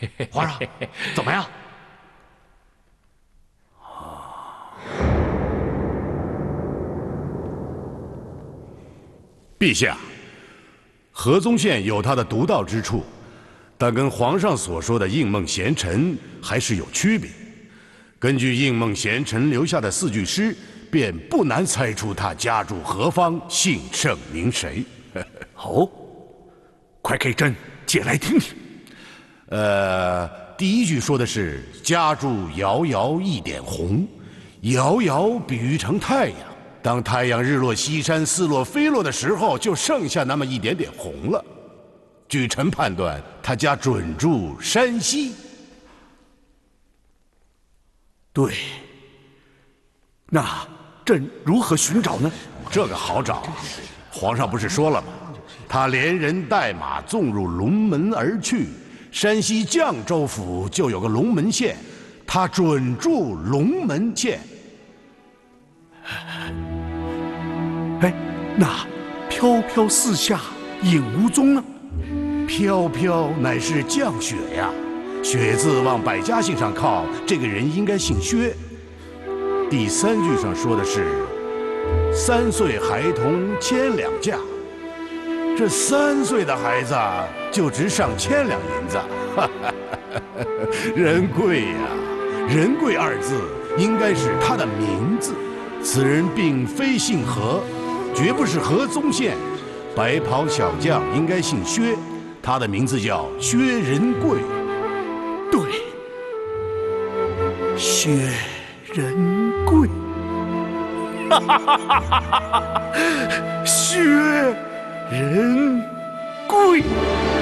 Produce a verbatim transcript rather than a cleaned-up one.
皇上，怎么样？ 陛下，何宗宪有他的独到之处，但跟皇上所说的应梦贤臣还是有区别。根据应梦贤臣留下的四句诗，便不难猜出他家住何方，姓甚名谁。 哦，快给朕解来听听。 呃，第一句说的是家住遥遥一点红，遥遥比喻成太阳。当太阳日落西山，似落非落的时候，就剩下那么一点点红了。据臣判断，他家准住山西。 对，那朕如何寻找呢？ 这个好找，皇上不是说了吗？他连人带马纵入龙门而去。山西绛州府就有个龙门县，他准住龙门县。 哎，那飘飘四下影无踪呢？ 飘飘乃是降雪呀，雪字往百家姓上靠，这个人应该姓薛。第三句上说的是三岁孩童千两价，这三岁的孩子就值上千两银子。仁贵呀，仁贵二字应该是他的名字。此人并非姓何，绝不是何宗宪。白袍小将应该姓薛，他的名字叫薛仁贵。 对，薛仁贵。哈哈哈哈哈哈！薛仁贵。